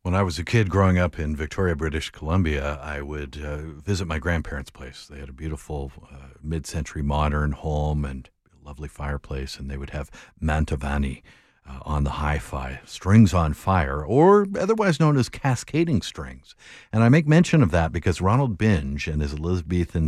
When I was a kid growing up in Victoria, British Columbia, I would visit my grandparents' place. They had a beautiful mid-century modern home and a lovely fireplace, and they would have Mantovani on the hi-fi, strings on fire, or otherwise known as cascading strings. And I make mention of that because Ronald Binge and his Elizabethan